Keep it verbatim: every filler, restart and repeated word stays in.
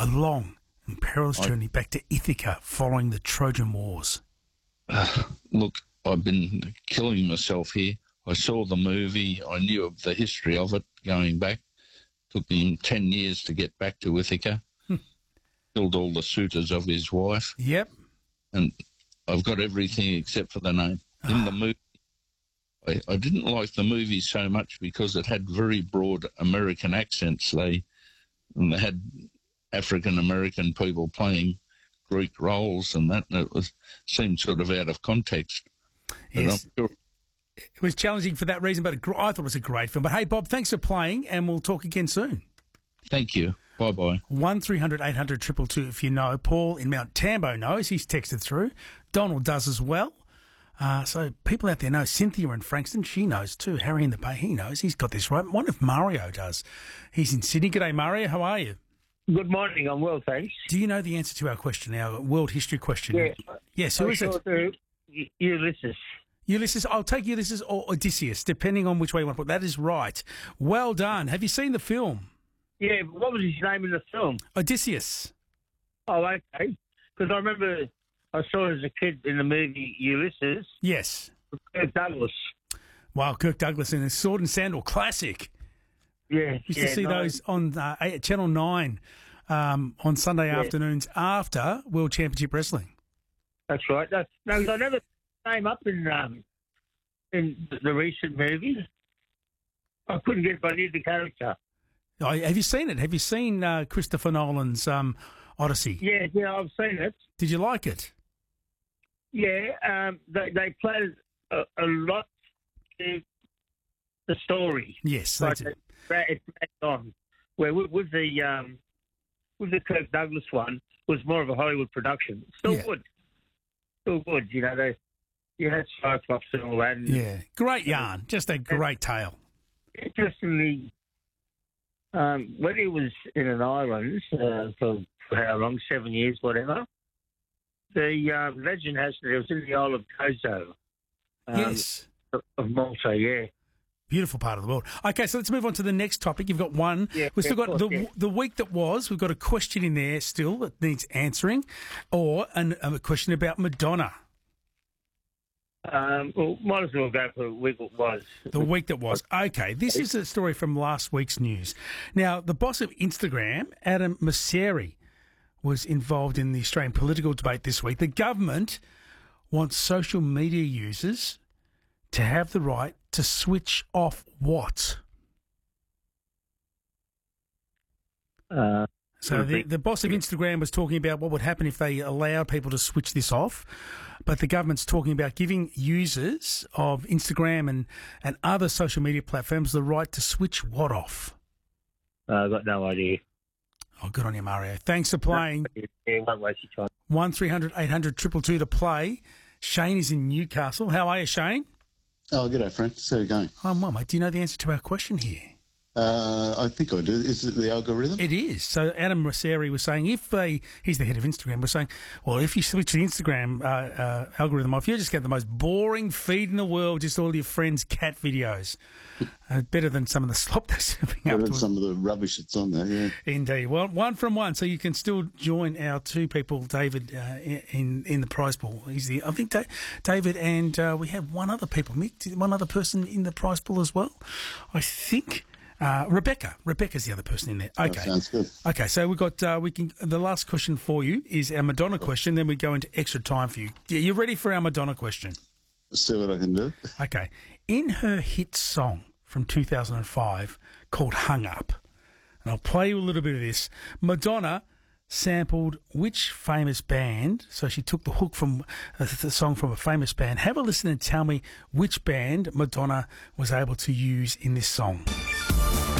a long and perilous I- journey back to Ithaca following the Trojan Wars. Uh, look, I've been killing myself here. I saw the movie. I knew of the history of it going back. Took him ten years to get back to Ithaca. Killed all the suitors of his wife. Yep. And I've got everything except for the name. In the movie, I, I didn't like the movie so much because it had very broad American accents. They, and they had African-American people playing Greek roles and that, and it was seemed sort of out of context. But Yes. I'm sure. It was challenging for that reason, but it, I thought it was a great film. But hey, Bob, thanks for playing, and we'll talk again soon. Thank you. Bye-bye. one three hundred eight hundred two two two if you know. Paul in Mount Tambo knows. He's texted through. Donald does as well. Uh, so people out there know. Cynthia in Frankston, she knows too. Harry in the Bay, he knows. He's got this right. What if Mario does? He's in Sydney. G'day, Mario. How are you? Good morning. I'm well, thanks. Do you know the answer to our question, our world history question? Yeah. Yes, who I is sure it? do. Y- Ulysses. Ulysses. I'll take Ulysses or Odysseus, depending on which way you want to put it. That is right. Well done. Have you seen the film? Yeah, but what was his name in the film? Odysseus. Oh, okay. Because I remember I saw it as a kid in the movie Ulysses Yes. with Kirk Douglas. Wow, Kirk Douglas in a Sword and Sandal classic. Yeah. Used yeah, to see no, those on uh, eight, Channel nine um, on Sunday Yeah. afternoons after World Championship Wrestling. That's right. That's, no, I never came up in um, in the- the recent movie. I couldn't get by the character. Oh, have you seen it? Have you seen uh, Christopher Nolan's um, Odyssey? Yeah, yeah, I've seen it. Did you like it? Yeah, um, they, they played a, a lot to the story. Yes, Like that's it. it, it dragged on. Where with, with the um, with the Kirk Douglas one was more of a Hollywood production. Still Yeah. good, still good. You know, they you had Cyclops and all that. And Yeah, great yarn. Just a great tale. Interestingly, um, when he was in an island uh, for, for how long? Seven years, whatever. The uh, legend has that it was in the Isle of Gozo. Um, Yes. of- Of Malta, yeah. Beautiful part of the world. Okay, so let's move on to the next topic. You've got one. Yeah, We've still yeah, got of the course, yeah. the week that was. We've got a question in there still that needs answering, or an, a question about Madonna. Um, well, might as well go for a week it was. The week that was. Okay, this is a story from last week's news. Now, the boss of Instagram, Adam Mosseri, was involved in the Australian political debate this week. The government wants social media users to have the right to switch off what? Uh, So the, the boss of Instagram was talking about what would happen if they allowed people to switch this off. But the government's talking about giving users of Instagram and, and other social media platforms the right to switch what off? I've got no idea. Oh, good on you, Mario. Thanks for playing. Yeah, won't waste your time. one three hundred eight hundred two two two to play. Shane is in Newcastle. How are you, Shane? Oh, g'day, Frank. How's it going? I'm well, mate. Do you know the answer to our question here? Uh, I think I do. Is it the algorithm? It is. So Adam Mosseri was saying if they, he's the head of Instagram, was saying, well, if you switch the Instagram uh, uh, algorithm off, you just get the most boring feed in the world, just all your friends' cat videos. Uh, better than some of the slop they're serving up Better to than us. some of the rubbish that's on there, yeah. Indeed. Well, one from one, so you can still join our two people, David, uh, in in the prize pool. He's the, I think, Da- David, and uh, we have one other people, Mick, one other person in the prize pool as well. I think uh, Rebecca. Rebecca's the other person in there. That Okay. sounds good. Okay, so we've got uh, we can. The last question for you is our Madonna question. Then we go into extra time for you. Yeah, you ready for our Madonna question? Let's see what I can do. Okay. In her hit song from two thousand five called Hung Up, and I'll play you a little bit of this, Madonna sampled which famous band? So she took the hook from uh, the song from a famous band. Have a listen and tell me which band Madonna was able to use in this song.